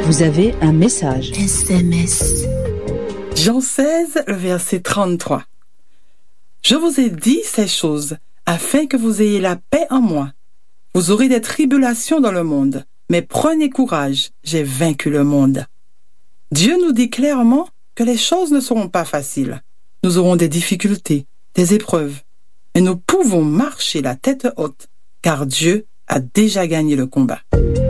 Vous avez un message. SMS. Jean 16, le verset 33. Je vous ai dit ces choses, afin que vous ayez la paix en moi. Vous aurez des tribulations dans le monde, mais prenez courage, j'ai vaincu le monde. Dieu nous dit clairement que les choses ne seront pas faciles. Nous aurons des difficultés, des épreuves, mais nous pouvons marcher la tête haute, car Dieu a déjà gagné le combat.